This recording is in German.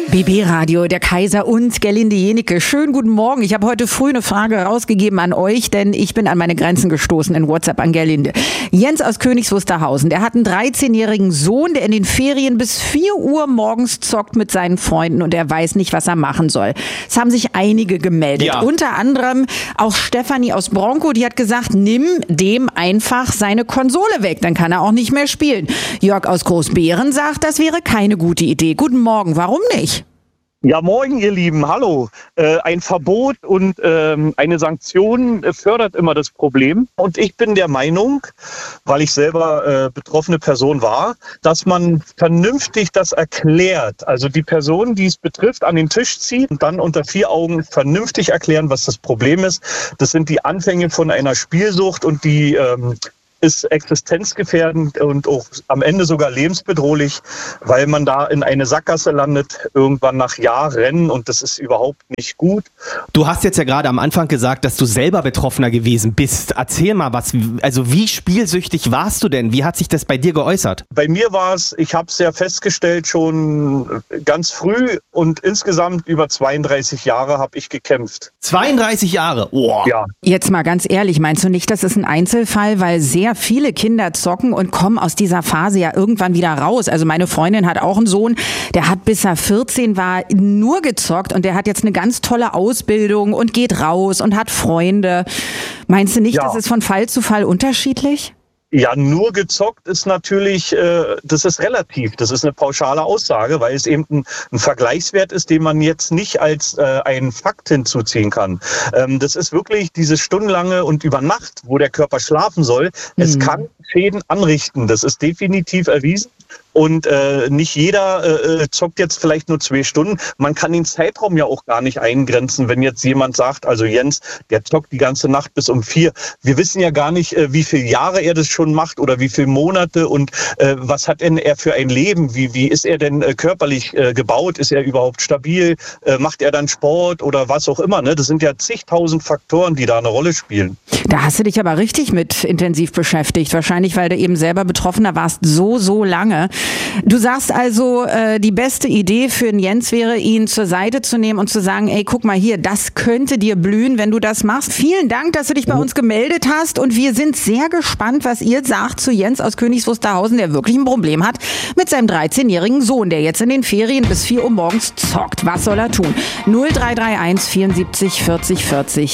BB Radio, der Kaiser und Gerlinde Jenecke. Schönen guten Morgen. Ich habe heute früh eine Frage rausgegeben an euch, denn ich bin an meine Grenzen gestoßen in WhatsApp an Gerlinde. Jens aus Königs Wusterhausen, der hat einen 13-jährigen Sohn, der in den Ferien bis 4 Uhr morgens zockt mit seinen Freunden und er weiß nicht, was er machen soll. Es haben sich einige gemeldet. Ja. Unter anderem auch Stefanie aus Bronco, die hat gesagt, nimm dem einfach seine Konsole weg, dann kann er auch nicht mehr spielen. Jörg aus Großbeeren sagt, das wäre keine gute Idee. Guten Morgen, warum nicht? Ja, moin, ihr Lieben. Hallo. Ein Verbot und eine Sanktion fördert immer das Problem. Und ich bin der Meinung, weil ich selber betroffene Person war, dass man vernünftig das erklärt. Also die Person, die es betrifft, an den Tisch zieht und dann unter 4 Augen vernünftig erklären, was das Problem ist. Das sind die Anfänge von einer Spielsucht und die ist existenzgefährdend und auch am Ende sogar lebensbedrohlich, weil man da in eine Sackgasse landet, irgendwann nach Jahren, und das ist überhaupt nicht gut. Du hast jetzt ja gerade am Anfang gesagt, dass du selber Betroffener gewesen bist. Erzähl mal was, also wie spielsüchtig warst du denn? Wie hat sich das bei dir geäußert? Bei mir war es, ich habe es ja festgestellt, schon ganz früh und insgesamt über 32 Jahre habe ich gekämpft. 32 Jahre? Oh. Ja. Jetzt mal ganz ehrlich, meinst du nicht, das ist ein Einzelfall, weil sehr viele Kinder zocken und kommen aus dieser Phase ja irgendwann wieder raus. Also meine Freundin hat auch einen Sohn, der hat bis er 14 war nur gezockt und der hat jetzt eine ganz tolle Ausbildung und geht raus und hat Freunde. Meinst du nicht, das ist von Fall zu Fall unterschiedlich? Ja, nur gezockt ist natürlich, das ist relativ, das ist eine pauschale Aussage, weil es eben ein Vergleichswert ist, den man jetzt nicht als einen Fakt hinzuziehen kann. Das ist wirklich dieses stundenlange und über Nacht, wo der Körper schlafen soll. Es kann Schäden anrichten, das ist definitiv erwiesen. Und nicht jeder zockt jetzt vielleicht nur 2 Stunden. Man kann den Zeitraum ja auch gar nicht eingrenzen, wenn jetzt jemand sagt, also Jens, der zockt die ganze Nacht bis um 4. Wir wissen ja gar nicht, wie viele Jahre er das schon macht oder wie viele Monate und was hat denn er für ein Leben? Wie ist er denn körperlich gebaut? Ist er überhaupt stabil? Macht er dann Sport oder was auch immer? Ne? Das sind ja zigtausend Faktoren, die da eine Rolle spielen. Da hast du dich aber richtig mit intensiv beschäftigt. Wahrscheinlich, weil du eben selber Betroffener warst, so lange. Du sagst also, die beste Idee für den Jens wäre, ihn zur Seite zu nehmen und zu sagen, ey, guck mal hier, das könnte dir blühen, wenn du das machst. Vielen Dank, dass du dich bei uns gemeldet hast und wir sind sehr gespannt, was ihr sagt zu Jens aus Königs Wusterhausen, der wirklich ein Problem hat mit seinem 13-jährigen Sohn, der jetzt in den Ferien bis 4 Uhr morgens zockt. Was soll er tun? 0331 74 40 40.